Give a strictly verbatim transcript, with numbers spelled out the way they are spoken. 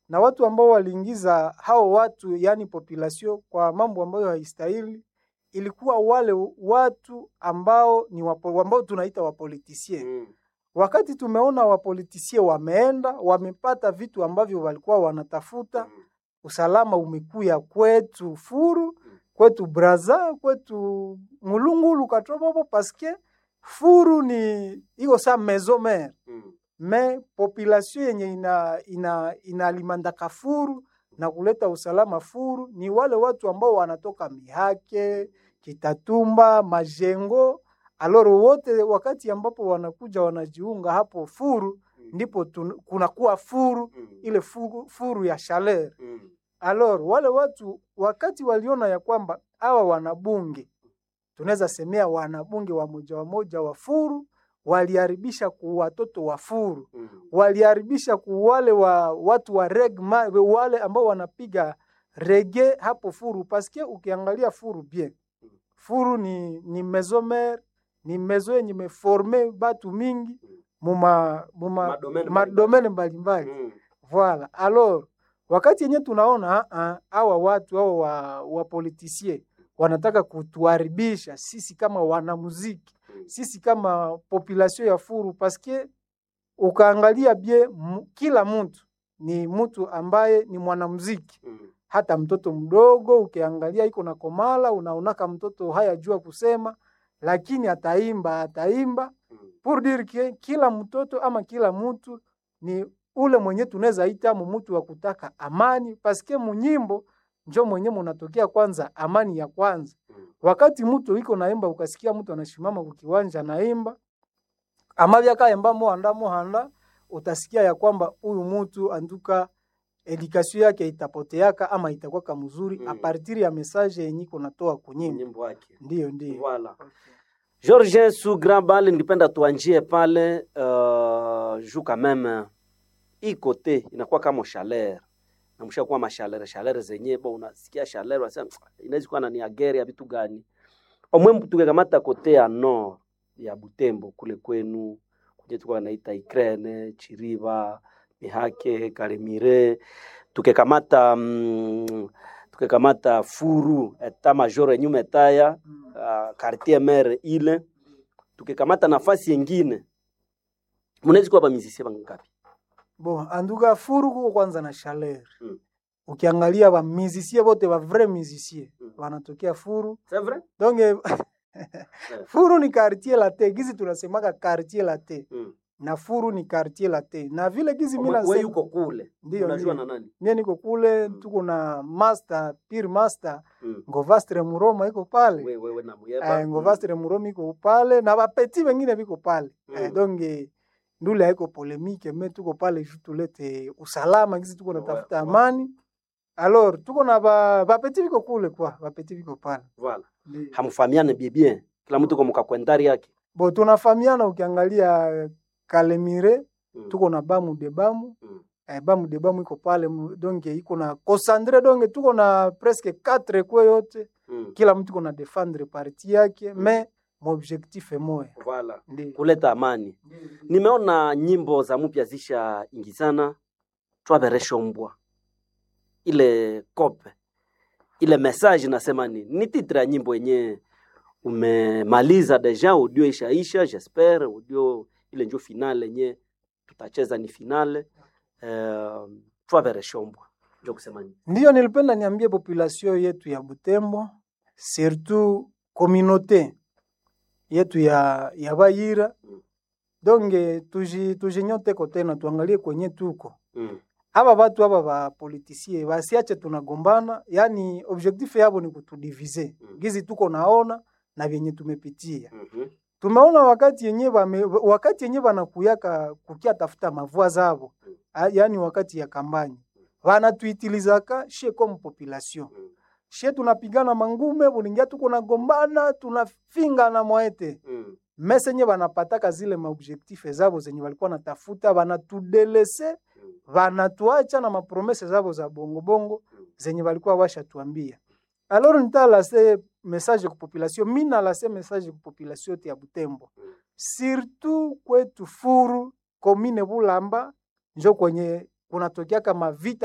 na watu ambao waliingiza hao watu yani population kwa mambo ambayo haistahili ilikuwa wale watu ambao ni wapo, ambao tunaita wapolitisie. Mm. Wakati tumeona wapolitisie wameenda, wamepata vitu ambavyo walikuwa wanatafuta, mm. usalama umekuya kwetu Furu, mm. kwetu Braza, kwetu Mulungulu Katrobobo, paske Furu ni iko sa maison mère. Mm. Me population yenye ina ina inalimandaka Furu na kuleta usalama Furu ni wale watu ambao wanatoka Mihake, Kitatumba, Majengo. Aloro wote wakati ambapo wanakuja wanajiunga hapo Furu, mm. ndipo kunakuwa Furu, mm. ile furu, furu ya chaleur. Mm. Aloro wale watu wakati waliona ya kwamba hawa wanabunge, tunaweza semea wanabunge wa moja wa moja wa Furu, waliharibisha kwa watoto wa Furu, mm. waliharibisha kwa wale wa watu wa regma, wale ambao wanapiga reggae hapo Furu, paske ukiangalia Furu bien, Furu ni ni maison mère, ni maison yenye meforme batu mingi muma muma madomene mbalimbali. Mm. Voilà. Alors wakati yenye tunaona hawa watu hao wa, wa politiciens wanataka kutuharibisha sisi kama wanamuziki, sisi kama population ya Furu, paske ukaangalia bie m, kila mtu ni mtu ambaye ni mwanamuziki. Mm. Hata mtoto mdogo ukiangalia iko na komala, unaonaka mtoto hayajua kusema lakini ataimba ataimba. Mm. Pour dire que kila mtoto ama kila mtu ni ule mwenye tunaweza ita mtu wa kutaka amani, paske munyimbo njo mwenye munatokea kwanza amani ya kwanza. Mm. Wakati mtu iko naimba ukasikia mtu anashimama kwa kiwanja naimba amabya kaemba mo andamo handa, utasikia ya kwamba huyu mtu anduka education yake itapoteaka ama itakuwa kama mzuri. Mm. a partir ya message yenye kunatoa kunyimbo wake. Ndio ndio. Voilà. Okay. George Su Grand Bal, ningependa tuanjie pale uh, juu quand même hii kote inakuwa kama chaleur. Na mshakuwa machaleur chaleur zenye bo unasikia chaleur unasema inaweza kuwa ni agere ya vitu gani? Omwe tukekamata kote ya nord ya Butembo kule kwenu kuje tukua naita Ukraine, Chiriba, Mihake, Karemire, tukekamata mm, tukekamata Furu, eta major nyume taya, uh, quartier maire ile, tukekamata nafasi nyingine. Mnaweza kuwa ba musicien bangapi? Bon, anduka Furu kuko kwanza na chaleur. Mm. Ukiangalia ba musicien bote ba vrai musicien, mm. wanatokea Furu. C'est vrai? Donc Furu ni quartier latte, gizi tunasemaka quartier latte. Mm. Na Furu ni quartier latte. Na vile gizi mimi nasema wewe uko kule. Unajua na nani? Mimi niko kule. Mm. Tuko na master, peer master. Mm. Ngovastre Muroma iko pale. Wewe wewe na Muyeba. Eh, Ngovastre mm. Muroma iko pale na ba petit wengine biko pale. Mm. Eh, donc ndule haiko polemique, mais tuko pale juu tulete usalama, gizi tuko natafuta amani. Alors tuko na ba ba petit biko kule kwa, ba petit biko pale. Voilà. Hamfahamiane bien bien. Kila mtu kwa mkakwendari yake. Bo tunafahamiana ukiangalia Kalemire, mm. tuko na Bamu de Bamu. Mm. Eh, Bamu de Bamu iko pale, donc iko na Kosandre, donc tuko na presque quatre kwa yote. Mm. Kila mtu kuna défendre parti yake, mm. mais mon objectif est moya. Voilà. Ndi. Kuleta amani. Ndi. Nimeona nyimbo za mpya zisha ingizana. Twabereshombwa. Ile kope. Ile message nasema ni ni titre ya nyimbo yenyewe umemaliza deja, audio ishaisha, j'espère audio ile ndio finale yenyewe tutacheza ni finale. Eh, uh, Twabereshombwa. Ndio kusema nini? Ndio nilipenda niambie population yetu ya Butembo, surtout communauté yetu ya ya Bayira. Mm. Donc tuji tujinyote kote na tuangalie kwenye tuko. Mm. Aba watu aba ba politiciens basiache tunagombana, yani objectif yabo ni kutudiviser. Mm. Gizi tuko naona na vyenye tumepitia. Mm-hmm. Tumeona wakati yenye bame, wakati yenye banakuyaka kukia tafuta mavua zabo. Mm. Yani wakati ya kampanya. Wana tuitilizaka she comme population. Mm. She tunapigana mangume, buningia tuko na gombana, tunafinga na moete. Mm. Mesenye banapataka zile maobjectif zabo zenye walikuwa natafuta, banatudelese, mm. banatuacha na mapromese zabo za bongo bongo, mm. zenye walikuwa washa tuambia. Alors nitala se message kwa population, mina la se message kwa population ya Butembo. Mm. Surtout kwetu Furu, commune Bulamba, njo kwenye kunatokea kama vita